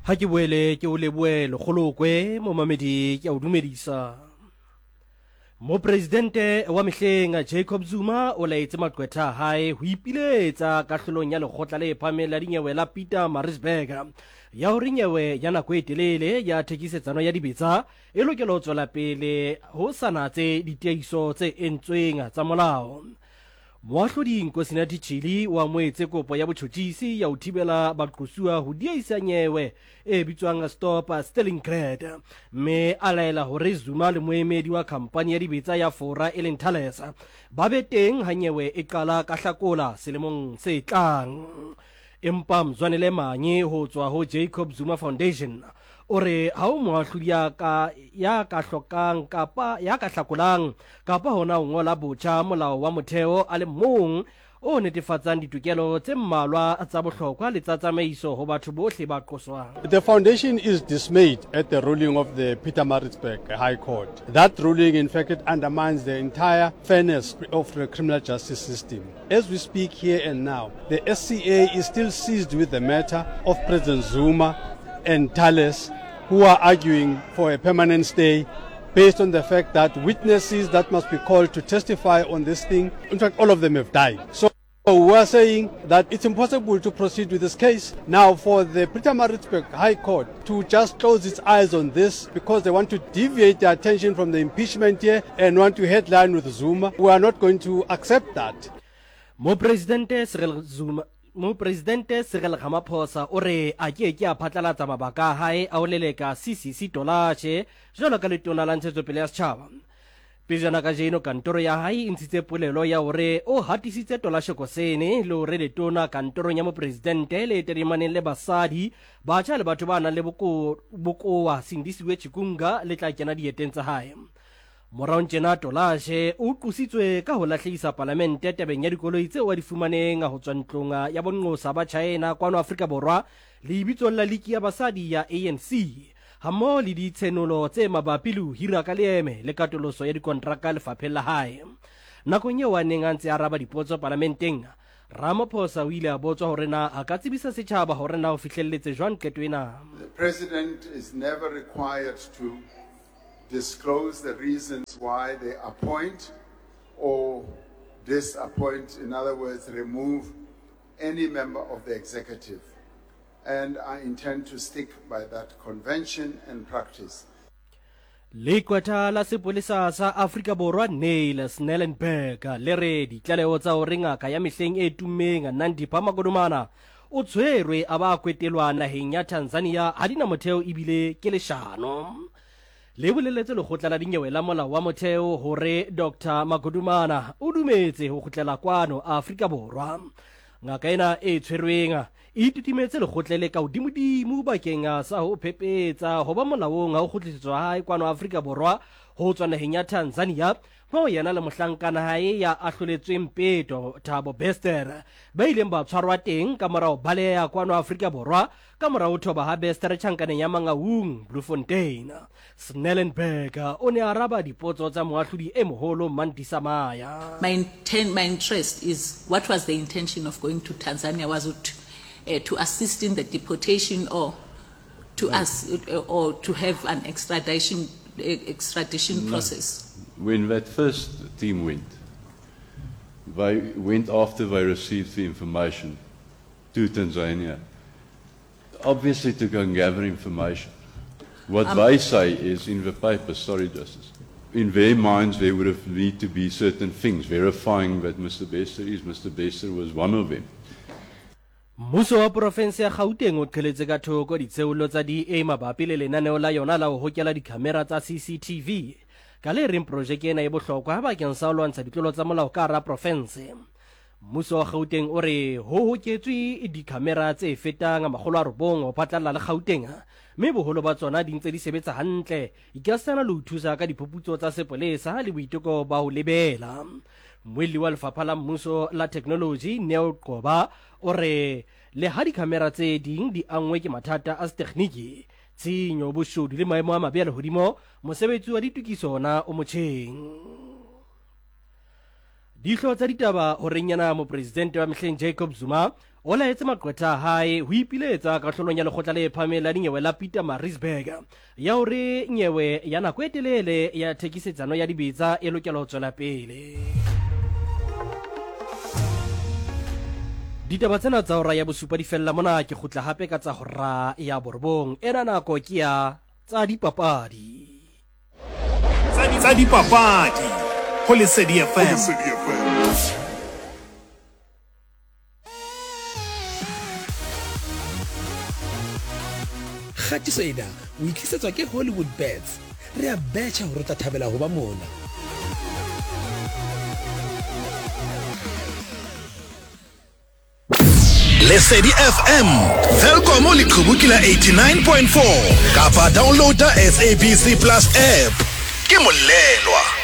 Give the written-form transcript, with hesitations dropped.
Ha ke boele ke o leboe lekgolokwe mo mamedi ke a o dumedisa. Mo presidente wa mehleng Jacob Zuma o laetse maqwetha a hae ho ipiletsa kahlolong ya lekgotla le phahameng la dinyewe la Pietermaritzburg ya hore nyewe ya nako e telele ya thekisetsano ya dibetsa e lokela ho tswela pele ho sanatse ditiehiso tse entsweng tsa molao. Moahlodi Nkosinathi Chili wa moetse kopo ya botjhotjhisi ya ho thibela baqosuwa ho diehisa nyewe e bitswang Stop Stealing Bread, mme a laela hore Zuma le moemedi wa khampani ya dibetsa ya Fora e leng Thales ba be teng ha nyewe e qala ka Hlakola selemong se tlang. Empa Mzwanele Manye ho tswa ho Jacob Zuma Foundation ore ha o moahlodi ya ka hlokang kapa ya ka hlakolang kapa hona ho ngola botjha molao wa motheo a le mong o netefatsang ditokelo tse mmalwa tsa bohlokwa le tsa tsamaiso ho batho bohle ba qoswang. The foundation is dismayed at the ruling of the Pietermaritzburg High Court. That ruling, in fact, it undermines the entire fairness of the criminal justice system. As we speak here and now, the SCA is still seized with the matter of President Zuma and Thales, who are arguing for a permanent stay based on the fact that witnesses that must be called to testify on this thing, in fact, all of them have died. So we are saying that it's impossible to proceed with this case. Now, for the Pietermaritzburg High Court to just close its eyes on this because they want to deviate their attention from the impeachment here and want to headline with Zuma, we are not going to accept that. Mo presidente Cyril Ramaphosa o re a ke a phatlalatsa mabaka a hae a o leleka CCC Tolashe jwalo ka letona la ntshetsopele ya setjhaba. Pejana ka jeno kantoro ya hae e ntshitse polelo ya hore o hatisitse Tolashe Kosene le hore letona kantorong ya mo presidente le terimaneng le basadi batjha le batho ba nang le bokowa Sindisiwe Chikunga le tla kena dieteng tsa hae. Morao tjena Tolashe o qositswe ka ho lahlehisa parlamente tabeng ya dikoloi tseo a di fumaneng ho tswa ntlong ya bonqosa ba China kwano Afrika Borwa le ibitsong la liki ya basadi ya ANC hammo le ditshenolo tse mabapi le ho hira ka leeme le katoloso ya dikontraka lefapheng la hae. Nakong eo a neng a ntse a araba dipotso parlamenteng, Ramaphosa o ile a botswa hore na a ka tsebisa setjhaba hore na o fihlelletse jwang qeto ena. The president is never required to disclose the reasons why they appoint or disappoint, in other words, remove any member of the executive. And I intend to stick by that convention and practice. Lekwata la sepolesa sa Afrika Borwa Neil Snellenberg le re ditlaleo tsa hore ngaka ya mehleng e tummeng Nandipha Magodumana o tshwerwe a ba kwetelwa naheng ya Tanzania ha dina motheo ebile ke leshano. Le boleletse lekgotla la dinyewe la molao wa motheo hore Dr Magodumana o dumetse ho kgutlela kwano Afrika Borwa. Ngaka ena e tshwerweng e titimetse lekgotla le ka hodimodimo bakeng sa ho phepetsa ho ba molaong ha ho kgutlisetswa hae kwano Afrika Borwa ho tswa naheng ya Tanzania mo yena le mohlankana hae ya ahloletsweng peto Thabo Bester ba ileng ba tshwarwa teng ka morao baleya kwano Afrika Borwa ka morao thoba ha Bester tjhankaneng ya Mangaung Bloemfontein. Snellenberg o ne araba dipotso tsa moahlodi e moholo Mandisa Maya. My interest is, what was the intention of going to Tanzania? Was it to assist in the deportation or to or to have an extradition process? When that first team went, they went after they received the information to Tanzania, obviously to go and gather information. What they say is in the paper, sorry Justice, in their minds there would have need to be certain things verifying that Mr. Bester was one of them. Mmuso wa province ya Gauteng o qheletse ka thoko ditseolo tsa DA mabapi le lenaneo la yona la ho hokela dikamera tsa CCTV ka le reng projeke ena e bohlokwa bakeng sa ho lwantsha ditlolo tsa molao ka hara province. Mmuso wa Gauteng o re ho hoketswe dikamera tse fetang 900 ho phatlalla le Gauteng, mme boholo ba tsona di ntse di sebetsa hantle ikasana le ho thusa ka diphuputso tsa sepolesa le boiteko ba ho lebela. Mweli wa lefapha la mmuso la technology Neo Qoba o re le ha dikamera tse ding di angwe ke mathata a tekniki tshenyo boshodu le maemo a mabe a lehodimo mosebetsi wa ditukiso ona o motjheng. Dihlo tsa ditaba ho renyana mo president wa mehleng Jacob Zuma o laetse maqwetha a hae ho ipiletsa kahlolong ya lekgotla le phahameng la dinyewe la Pietermaritzburg ya hore nyewe ya nako e telele ya thekisetsano ya dibetsa e lokela ho tswela pele. Ditaba tsena tsa hora ya bosupa di fella mona ke khutla hape ka tsa hora ya borobong ena nako ke ya tsa dipapadi. Tsa dipapadi ho Lesedi FM. Khatiso ena o itlisetswa ke Hollywood Bets. Re a betcha hore tla thabela ho ba mona. Lesedi FM. Welcome le Khubukila 89.4. Kapa downloada SABC Plus app. Ke molelwa.